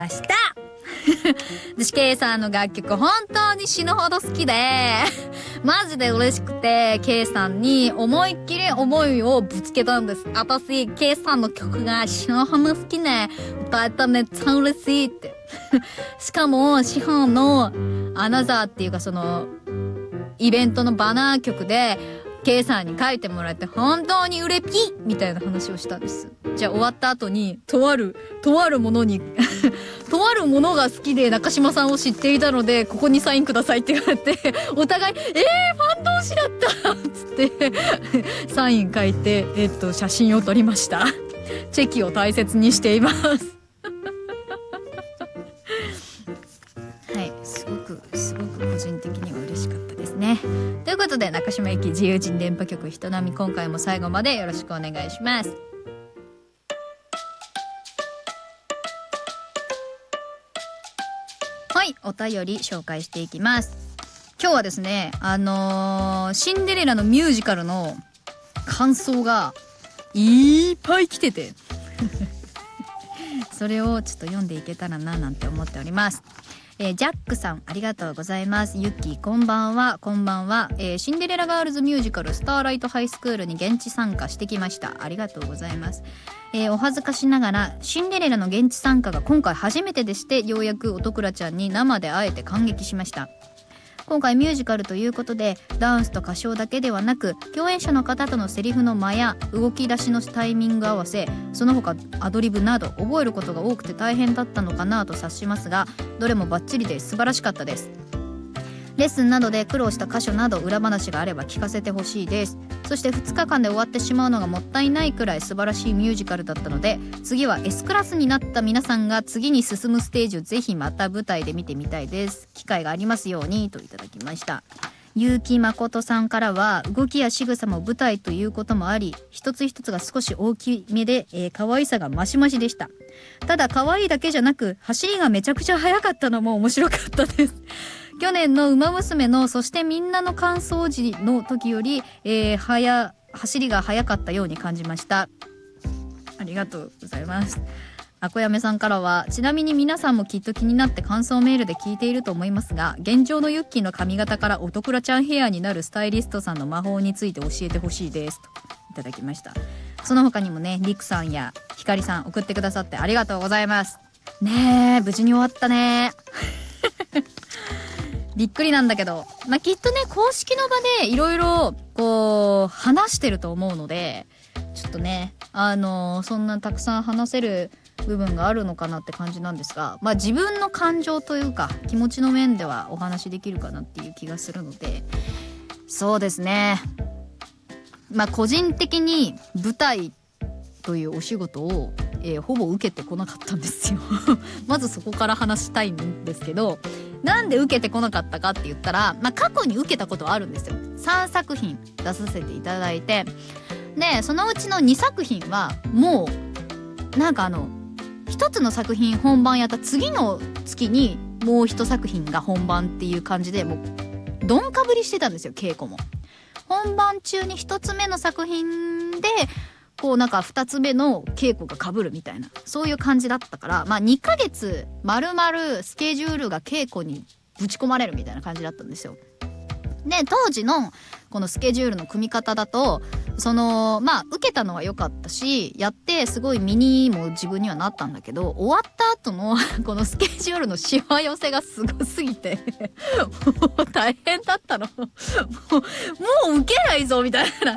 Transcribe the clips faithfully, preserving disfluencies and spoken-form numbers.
ました私 K さんの楽曲本当に死ぬほど好きでマジで嬉しくて K さんに思いっきり思いをぶつけたんです。私 K さんの曲が死ぬほど好きね、歌えためっちゃ嬉しいってしかもシホンのアナザーっていうかそのイベントのバナー曲で K さんに書いてもらって本当にうれぴみたいな話をしたんです。じゃあ終わった後にとあるとあるものにとあるものが好きで中島さんを知っていたのでここにサインくださいって言われてお互いえー、ファン同士だったっつってサイン書いてえっと写真を撮りました。チェキを大切にしていますはい、すごくすごく個人的には嬉しかったですね。ということで中島由紀自由人電波局人並み、今回も最後までよろしくお願いします。はい、お便り紹介していきます。今日はですね、あのー、シンデレラのミュージカルの感想がいっぱい来ててそれをちょっと読んでいけたらななんて思っております。えー、ジャックさんありがとうございます。ユッキーこんばんは。こんばんは、えー、シンデレラガールズミュージカルスターライトハイスクールに現地参加してきました。ありがとうございます。えー、お恥ずかしながらシンデレラの現地参加が今回初めてでして、ようやく音倉ちゃんに生で会えて感激しました。今回ミュージカルということでダンスと歌唱だけではなく共演者の方とのセリフの間や動き出しのタイミング合わせ、その他アドリブなど覚えることが多くて大変だったのかなと察しますが、どれもバッチリで素晴らしかったです。レッスンなどで苦労した箇所など裏話があれば聞かせてほしいです。そしてふつかかんで終わってしまうのがもったいないくらい素晴らしいミュージカルだったので、次は S クラスになった皆さんが次に進むステージをぜひまた舞台で見てみたいです。機会がありますようにといただきました。結城誠さんからは動きや仕草も舞台ということもあり、一つ一つが少し大きめで、えー、可愛さがマシマシでした。ただ可愛いだけじゃなく走りがめちゃくちゃ速かったのも面白かったです去年のウマ娘のそしてみんなの感想時の時より、えー、速走りが速かったように感じました。ありがとうございます。あこやめさんからは、ちなみに皆さんもきっと気になって感想メールで聞いていると思いますが、現状のユッキーの髪型から音倉ちゃんヘアになるスタイリストさんの魔法について教えてほしいですといただきました。その他にもね、リクさんやひかりさん送ってくださってありがとうございますね。え無事に終わったねびっくりなんだけど、まあ、きっとね公式の場でいろいろこう話してると思うので、ちょっとねあのー、そんなたくさん話せる部分があるのかなって感じなんですが、まあ自分の感情というか気持ちの面ではお話できるかなっていう気がするので、そうですね、まあ個人的に舞台というお仕事を、えー、ほぼ受けてこなかったんですよまずそこから話したいんですけど、なんで受けてこなかったかって言ったら、まあ過去に受けたことはあるんですよ。さんさく品出させていただいて、でそのうちのにさく品はもうなんかあの一つの作品本番やった次の月にもう一作品が本番っていう感じで、もうどんかぶりしてたんですよ。稽古も本番中に一つ目の作品でこうなんか二つ目の稽古が被るみたいな、そういう感じだったから、まあにかげつ丸々スケジュールが稽古にぶち込まれるみたいな感じだったんですよ。で当時のこのスケジュールの組み方だと、そのまあ受けたのは良かったし、やってすごい身にも自分にはなったんだけど、終わった後のこのスケジュールのしわ寄せがすごすぎてもう大変だったのもうもう受けないぞみたいな、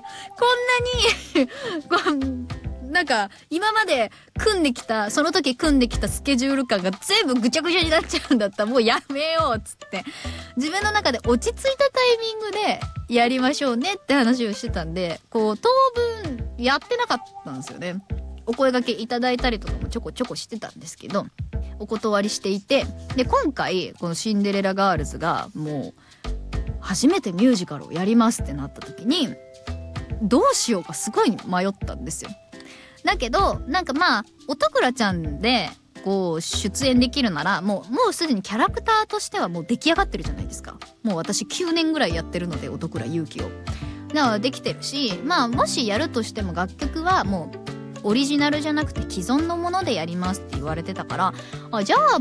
こんなにこうなんか今まで組んできたその時組んできたスケジュール感が全部ぐちゃぐちゃになっちゃうんだったらもうやめようっつって、自分の中で落ち着いたタイミングでやりましょうねって話をしてたんで、こう当分やってなかったんですよね。お声掛けいただいたりとかもちょこちょこしてたんですけどお断りしていて、で今回このシンデレラガールズがもう初めてミュージカルをやりますってなった時にどうしようかすごい迷ったんですよ。だけどなんかまあ音倉ちゃんでこう出演できるならもうもうすでにキャラクターとしてはもう出来上がってるじゃないですか。もう私きゅうねんぐらいやってるので音倉優希をだからできてるし、まあもしやるとしても楽曲はもうオリジナルじゃなくて既存のものでやりますって言われてたから、あじゃあ